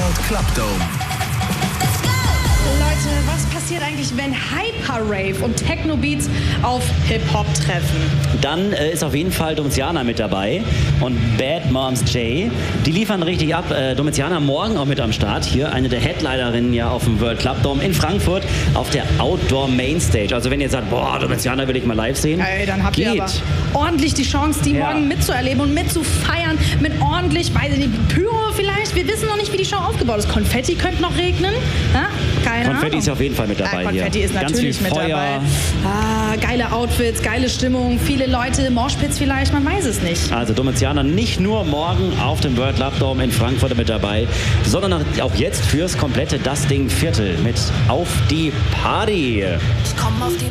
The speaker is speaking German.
World Club Dome. Leute, was passiert eigentlich, wenn Hyper-Rave und Techno-Beats auf Hip-Hop treffen? Dann ist auf jeden Fall Domitiana mit dabei und Bad Moms J. Die liefern richtig ab. Domitiana morgen auch mit am Start. Hier eine der Headlinerinnen ja auf dem World Club Dome in Frankfurt auf der Outdoor Mainstage. Also wenn ihr sagt, boah, Domitiana will ich mal live sehen, Dann habt ihr aber ordentlich die Chance, die morgen mitzuerleben und mitzufeiern. Mit ordentlich, weiß ich nicht, Pyro vielleicht. Wir wissen noch nicht, wie die Show aufgebaut ist. Konfetti könnte noch regnen. Ja? Keine Konfetti Ahnung. ist auf jeden Fall mit dabei. Konfetti hier. ist natürlich Ganz viel mit Feuer. dabei. Geile Outfits, geile Stimmung, viele Leute, Moshpits vielleicht, man weiß es nicht. Also Domitiana nicht nur morgen auf dem World Club Dome in Frankfurt mit dabei, sondern auch jetzt fürs komplette Das Ding Viertel mit Auf die Party. Ich komm auf die